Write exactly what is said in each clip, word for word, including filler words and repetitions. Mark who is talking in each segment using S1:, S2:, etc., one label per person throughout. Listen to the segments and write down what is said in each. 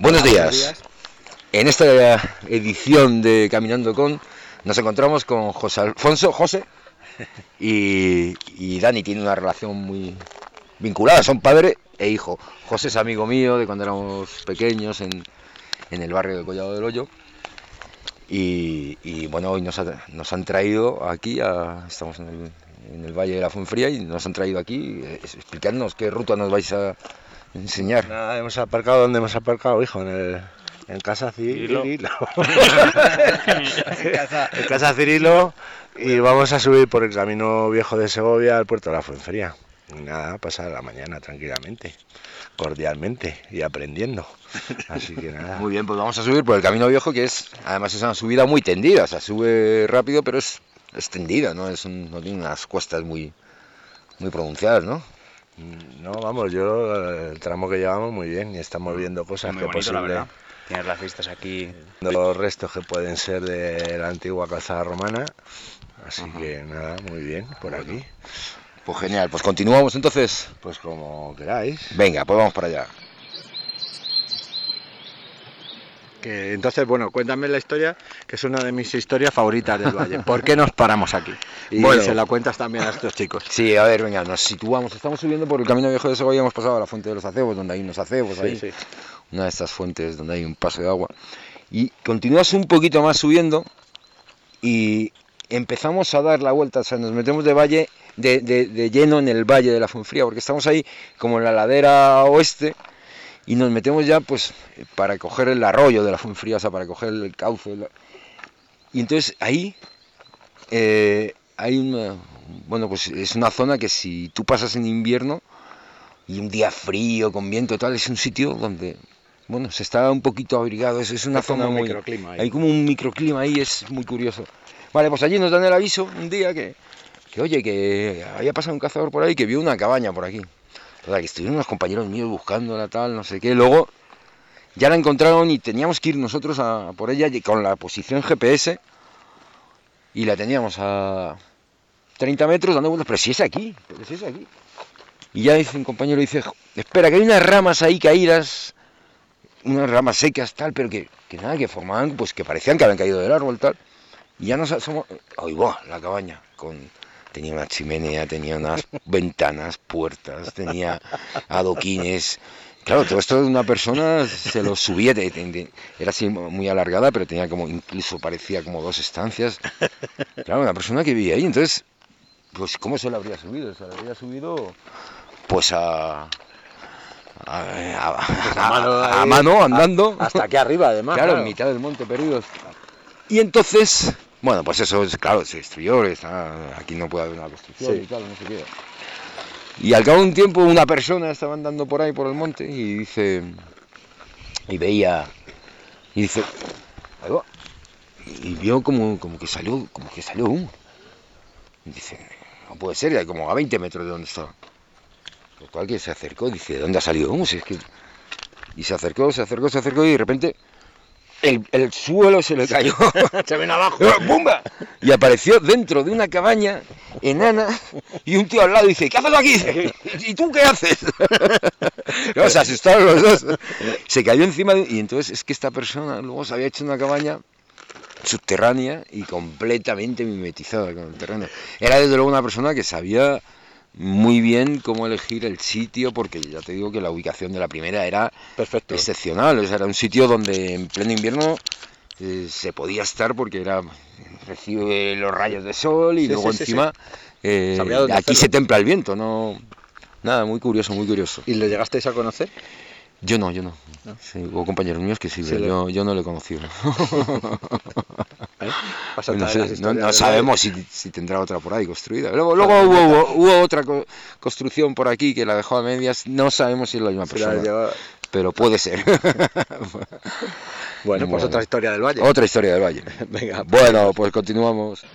S1: Buenos días. En esta edición de Caminando con nos encontramos con José Alfonso, José y, y Dani. Tiene una relación muy vinculada, son padre e hijo. José es amigo mío de cuando éramos pequeños en, en el barrio de Collado del Hoyo. Y, y bueno, hoy nos, ha, nos han traído aquí, a, estamos en el, en el Valle de la Fuenfría y nos han traído aquí, eh, explicadnos qué ruta nos vais a enseñar.
S2: Nada, hemos aparcado donde hemos aparcado, hijo, en el en Casa Cirilo. en casa, en Casa Cirilo, y vamos a subir por el camino viejo de Segovia al puerto de la Fuenfría. Y nada, pasar la mañana tranquilamente, cordialmente y aprendiendo. Así que nada.
S1: Muy bien, pues vamos a subir por el camino viejo, que es, además es una subida muy tendida, o sea, sube rápido, pero es, es tendida, ¿no? Es un, no tiene unas cuestas muy, muy pronunciadas, ¿no?
S2: No, vamos, yo el tramo que llevamos muy bien y estamos viendo cosas que posible.
S3: Tienes las vistas aquí.
S2: Los restos que pueden ser de la antigua calzada romana, así uh-huh. que nada, muy bien por aquí.
S1: Pues genial, pues continuamos entonces.
S2: Pues como queráis.
S1: Venga, pues vamos para allá.
S4: Que entonces, bueno, cuéntame la historia, que es una de mis historias favoritas del Valle. ¿Por qué nos paramos aquí? Y bueno, se la cuentas también a estos chicos.
S1: Sí, a ver, venga, nos situamos. Estamos subiendo por el camino viejo de Segovia, hemos pasado a la fuente de los acebos, donde hay unos acebos, sí, ahí. Sí. Una de estas fuentes donde hay un paso de agua. Y continúas un poquito más subiendo y empezamos a dar la vuelta, o sea, nos metemos de valle, de, de, de lleno en el Valle de la Fuenfría, porque estamos ahí como en la ladera oeste. Y nos metemos ya, pues, para coger el arroyo de la Fuenfría, o sea, para coger el cauce. La... Y entonces ahí eh, hay una... Bueno, pues es una zona que si tú pasas en invierno y un día frío, con viento y tal, es un sitio donde, bueno, se está un poquito abrigado. Es, es una
S4: es
S1: zona
S4: como un
S1: muy...
S4: microclima ahí.
S1: Hay como un microclima ahí, es muy curioso. Vale, pues allí nos dan el aviso un día que, que oye, que había pasado un cazador por ahí que vio una cabaña por aquí. O sea, que estuvieron unos compañeros míos buscándola, tal, no sé qué. Luego ya la encontraron y teníamos que ir nosotros a por ella con la posición G P S. Y la teníamos a treinta metros dando vueltas. Pero si es aquí, pero si es aquí. Y ya dice un compañero, dice, espera, que hay unas ramas ahí caídas, unas ramas secas, tal, pero que, que nada, que formaban, pues que parecían que habían caído del árbol, tal. Y ya nos asomamos, ¡ay, va! La cabaña, con... Tenía una chimenea, tenía unas ventanas, puertas, tenía adoquines. Claro, todo esto de una persona se lo subía, de, de, de, era así muy alargada, pero tenía como, incluso parecía como dos estancias. Claro, una persona que vivía ahí. Entonces, pues ¿cómo se lo habría subido? Se lo habría subido, pues a... A, a, a, a, mano, a, a mano, andando.
S4: Hasta aquí arriba, además.
S1: Claro,
S4: claro,
S1: en mitad del monte, perdidos. Y entonces... Bueno, pues eso, es claro, se destruyó, está, aquí no puede haber una construcción, sí, y tal, no sé qué. Y al cabo de un tiempo una persona estaba andando por ahí, por el monte, y dice, y veía, y dice, ahí va, y vio como, como que salió, como que salió humo. Y dice, no puede ser, ya como a veinte metros de donde estaba. Lo cual que se acercó, dice, ¿de dónde ha salido humo? Si es que... Y se acercó, se acercó, se acercó, y de repente... El, el suelo se le cayó,
S4: se vino abajo,
S1: ¡bumba! Y apareció dentro de una cabaña enana y un tío al lado dice, ¿qué haces aquí? ¿Y tú qué haces? No, se asustaron los dos. Se cayó encima de... Y entonces es que esta persona luego se había hecho una cabaña subterránea y completamente mimetizada con el terreno. Era desde luego una persona que sabía muy bien cómo elegir el sitio, porque ya te digo que la ubicación de la primera era
S4: perfecto,
S1: excepcional. O sea, era un sitio donde en pleno invierno eh, se podía estar porque era recibe los rayos de sol y sí, luego sí, encima sí, sí. Eh, aquí hacerlo. Se templa el viento, no nada, muy curioso, muy curioso.
S4: ¿Y le llegasteis a conocer?
S1: Yo no, yo no. ¿No? Sí, hubo compañeros míos que sí, sí pero yo, yo no le he conocido. ¿Eh? No, sé, no, no sabemos si, si tendrá otra por ahí construida. Luego, luego hubo, hubo, hubo otra co construcción por aquí que la dejó a medias. No sabemos si es la misma persona, lleva... pero puede ser.
S4: Bueno, bueno, pues otra historia del Valle.
S1: Otra historia del Valle. Venga, bueno, pues continuamos.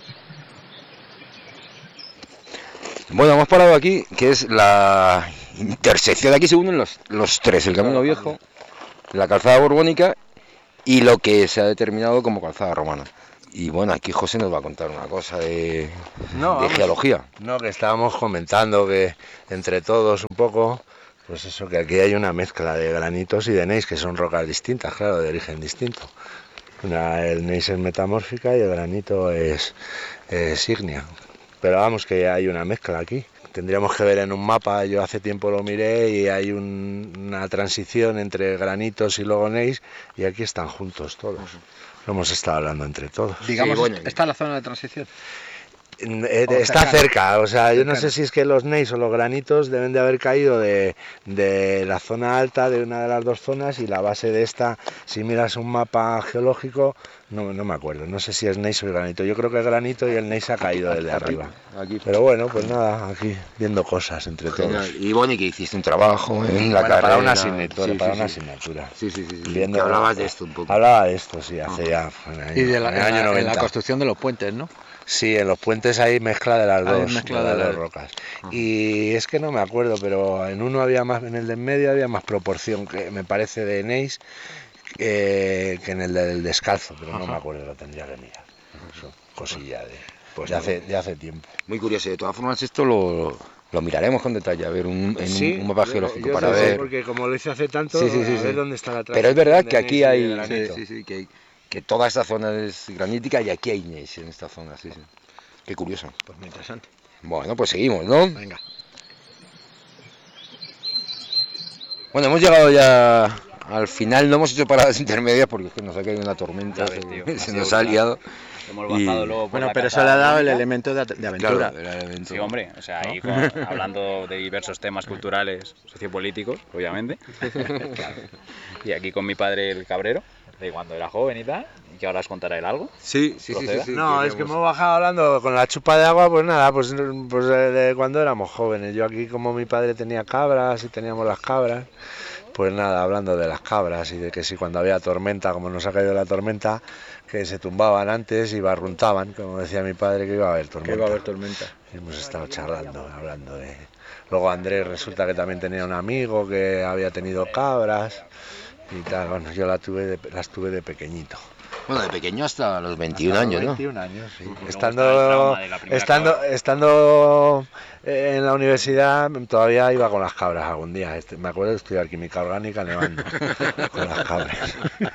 S1: Bueno, hemos parado aquí, que es la intersección. De aquí se unen los, los tres, el Camino Viejo, la calzada borbónica y lo que se ha determinado como calzada romana. Y bueno, aquí José nos va a contar una cosa de,
S2: no,
S1: de
S2: vamos,
S1: geología.
S2: No, que estábamos comentando que entre todos un poco, Pues eso, que aquí hay una mezcla de granitos y de gneiss, que son rocas distintas, claro, de origen distinto. Una, el gneiss es metamórfica y el granito es, es ígnea. Pero vamos, que hay una mezcla aquí. Tendríamos que ver en un mapa, yo hace tiempo lo miré y hay un, una transición entre granitos y luego gneiss, y aquí están juntos todos. Lo hemos estado hablando entre todos.
S4: Digamos,
S1: Sí, bueno.
S4: ¿está en la zona de transición?
S2: Eh, Está cerca, o sea, yo no sé si es que los gneiss o los granitos deben de haber caído de, de la zona alta de una de las dos zonas, y la base de esta, si miras un mapa geológico, no, no me acuerdo, no sé si es gneiss o el granito, yo creo que es granito y el gneiss ha caído desde arriba.
S1: Aquí.
S2: Pero bueno, pues nada, aquí viendo cosas entre
S1: Genial.
S2: todos.
S1: Y bueno, y que hiciste un trabajo en la
S2: Bueno,
S1: carrera.
S2: para una asignatura,
S1: Sí,
S2: para
S1: sí,
S2: una
S1: sí.
S2: asignatura.
S1: Sí, sí, sí, sí.
S2: Viendo-
S1: Que hablabas de esto un poco.
S2: Hablaba de esto, sí, hace ya en el año,
S4: Y de la,
S2: en el año
S4: en la- en la
S2: noventa.
S4: construcción de los puentes, ¿no?
S2: Sí, en los puentes hay mezcla de las
S4: Hay
S2: dos,
S4: mezcla
S2: de las
S4: de
S2: dos
S4: las-
S2: rocas. Y es que no me acuerdo, pero en uno había más, en el de en medio había más proporción, que me parece, de gneiss eh, que en el del descalzo, pero no
S4: Ajá.
S2: me acuerdo, lo tendría que mirar. Eso, cosilla de,
S1: Pues
S2: de,
S1: no.
S2: hace, de hace tiempo.
S1: Muy curioso. De todas formas, esto lo, lo miraremos con detalle, a ver un, en
S2: Sí,
S1: un, un mapa
S2: yo-
S1: geológico
S2: yo
S1: para
S2: sé,
S1: ver.
S2: porque como lo hice hace tanto,
S1: Sí, sí, sí,
S2: a ver
S1: sí.
S2: dónde está la
S1: Pero es verdad que
S2: transición de
S1: aquí
S2: gneiss y de
S1: hay.
S2: granito.
S1: Sí, sí, sí, que, que toda esta zona es granítica y aquí hay gneiss en esta zona, sí, sí. Qué curioso.
S4: Pues muy interesante.
S1: Bueno, pues seguimos, ¿no?
S4: Venga.
S1: Bueno, hemos llegado ya al final, no hemos hecho paradas intermedias porque es que nos ha caído una tormenta,
S3: Ya ves,
S1: se,
S3: tío,
S1: se
S3: ha sido
S1: nos ha
S3: brutal.
S1: liado.
S3: Hemos
S1: Y-
S3: bajado luego por
S4: Bueno,
S3: la
S4: pero
S3: casa
S4: eso le ha dado el
S3: bonita.
S4: elemento de, de aventura.
S1: Claro, era el evento.
S3: Sí, hombre, o sea, ahí con- hablando de diversos temas culturales, sociopolíticos, obviamente. Y aquí con mi padre el cabrero, de cuando era joven y tal, y que ahora os contará él algo.
S1: Sí, sí, sí, sí,
S3: Proceda.
S1: sí,
S2: No, es que
S1: queríamos-
S2: hemos bajado hablando con la chupa de agua, pues nada, pues, pues de, de cuando éramos jóvenes. Yo aquí, como mi padre tenía cabras y teníamos las cabras, pues nada, hablando de las cabras y de que si cuando había tormenta, como nos ha caído la tormenta, que se tumbaban antes y barruntaban, como decía mi padre, que iba a haber tormenta.
S4: Que iba a haber tormenta.
S2: Y hemos estado charlando, hablando de... Luego Andrés resulta que también tenía un amigo que había tenido cabras y tal. Bueno, yo la tuve de- las tuve de pequeñito.
S1: Bueno, de pequeño hasta los veintiún
S2: Hasta
S1: años,
S2: los
S1: ¿no?
S2: veintiún años, sí.
S3: Me gusta el
S2: Estando,
S3: trauma de la primera
S2: estando,
S3: cabra.
S2: estando eh, en la universidad todavía iba con las cabras algún día. Este- me acuerdo de estudiar química orgánica nevando con las cabras.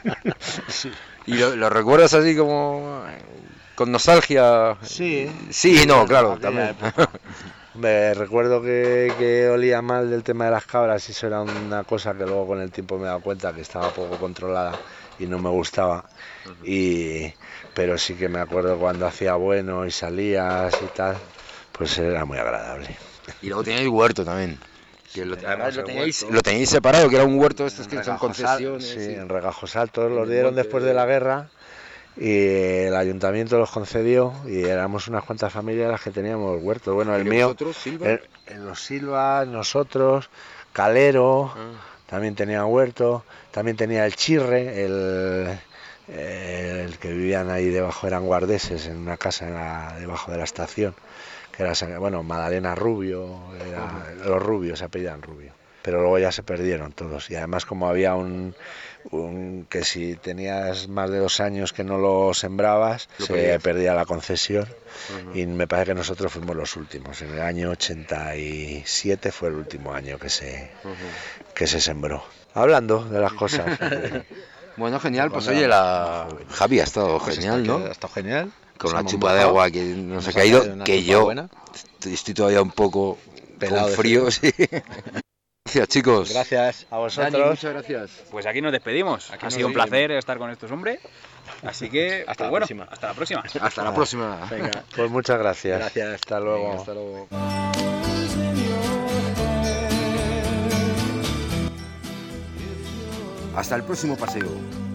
S1: ¿Y lo, lo recuerdas así como eh, con nostalgia?
S2: Sí.
S1: Sí, y no, claro,
S2: Aquella
S1: también.
S2: Me recuerdo que, que olía mal del tema de las cabras y eso era una cosa que luego con el tiempo me he dado cuenta que estaba poco controlada y no me gustaba. Y, pero sí que me acuerdo cuando hacía bueno y salías y tal, pues era muy agradable.
S1: Y luego teníais huerto también. Que lo, además lo
S2: el
S1: teníais,
S2: huerto.
S1: lo teníis separado, que era un huerto estos que son
S2: Regajos Al-
S1: concesiones.
S2: sí,
S1: sí.
S2: en Regajos Altos los
S1: el
S2: dieron
S1: monte
S2: después
S1: de-
S2: de la guerra y el ayuntamiento los concedió y éramos unas cuantas familias las que teníamos huerto. Bueno, el
S1: ¿Y
S2: mío,
S1: vosotros, Silva?
S2: el- en los Silvas, nosotros, Calero,
S1: Ah.
S2: también tenía huerto, también tenía el Chirre, el, el que vivían ahí debajo, eran guardeses en una casa en la- debajo de la estación, que era, San- bueno, Madalena Rubio, era- los Rubios se apellidan Rubio, pero luego ya se perdieron todos y además como había un, un- que si tenías más de dos años que no lo sembrabas,
S1: Lo
S2: se
S1: perdías.
S2: perdía la concesión.
S1: Ujú.
S2: Y me parece que nosotros fuimos los últimos. En el año ochenta y siete fue el último año que se,
S1: Ujú.
S2: que se sembró. Hablando de las cosas.
S1: Bueno, genial, pues
S2: Cuando
S1: oye,
S2: era
S1: la Javi ha estado
S4: Pues
S1: genial,
S4: está-
S1: ¿no?
S4: Ha estado genial.
S1: Con
S4: Nos
S1: la
S4: hemos
S1: chupa de
S4: mojado.
S1: agua que nos ha
S4: Nos
S1: caído,
S4: una
S1: que
S4: chupa
S1: yo
S4: buena.
S1: estoy, estoy todavía un poco
S4: Pelado
S1: con
S4: de
S1: frío, sí. Gracias, chicos.
S4: Gracias.
S2: A
S1: Dani,
S2: vosotros.
S1: muchas gracias.
S3: Pues aquí nos despedimos.
S4: Aquí
S3: ha
S4: nos
S3: sido un
S4: despedimos.
S3: placer estar con estos hombres. Así que,
S4: Hasta
S3: pues
S4: la
S3: bueno,
S4: próxima.
S3: hasta la próxima.
S1: Hasta la próxima.
S4: Venga.
S2: Pues muchas gracias.
S4: Gracias.
S2: Hasta luego.
S4: Venga, hasta luego.
S1: Hasta el próximo paseo.